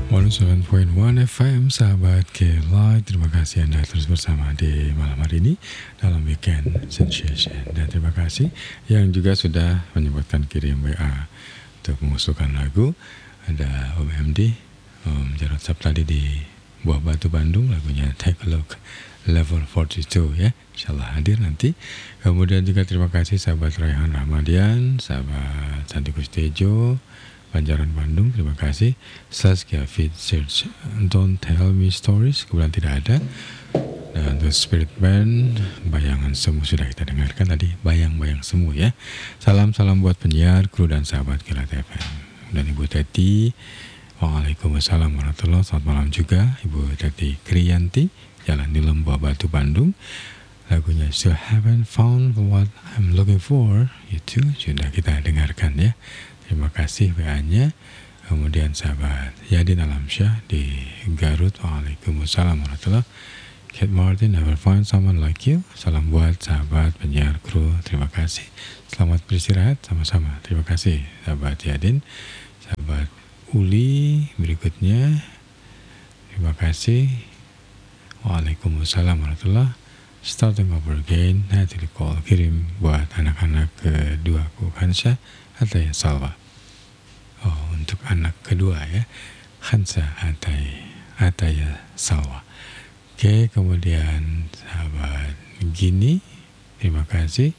107.1 FM, sahabat K-Light. Terima kasih Anda terus bersama di malam hari ini dalam Weekend Sensation. Dan terima kasih yang juga sudah menyebutkan kirim WA untuk mengusulkan lagu. Ada Om MD, Om Jarod Saptadi di Buah Batu Bandung, lagunya Take a Look, Level 42 ya. Insyaallah hadir nanti. Kemudian juga terima kasih sahabat Raihan Rahmadian, sahabat Santi Kustejo, Banjaran Bandung, terima kasih. Saskia Fit Search, Don't Tell Me Stories, kemudian tidak ada. Dan The Spirit Band, Bayangan Semu sudah kita dengarkan tadi, Bayang-Bayang Semu ya. Salam-salam buat penyiar, kru dan sahabat Kilat FM. Dan Ibu Teti, Waalaikumsalam warahmatullahi wabarakatuh. Selamat malam juga Ibu Teti Kriyanti, Jalan di Buah Batu Bandung. Lagunya Still Haven't Found What I'm Looking For, itu sudah kita dengarkan ya. Terima kasih WA-nya. Kemudian sahabat Yadin Alamsyah di Garut, Waalaikumsalam warahmatullahi wabarakatuh. Kate Martin, Never Find Someone Like You. Salam buat sahabat penyiar kru, terima kasih. Selamat beristirahat sama-sama. Terima kasih sahabat Yadin. Sahabat Uli berikutnya, terima kasih. Waalaikumsalam warahmatullahi wabarakatuh. Starting Over Again, Natalie Cole kirim buat anak-anak keduaku, Hansa Ataya Salwa. Oh, untuk anak kedua ya, Hansa Ataya Salwa. Oke, kemudian sahabat Gini, terima kasih.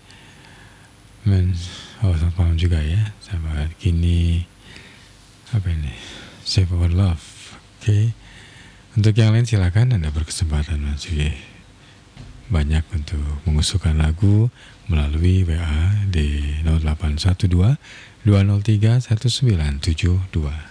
Selamat malam juga ya, sahabat Gini. Apa ini? Save Our Love. Oke, untuk yang lain silakan, Anda berkesempatan masih banyak untuk mengusulkan lagu melalui WA di 0812 203 1972.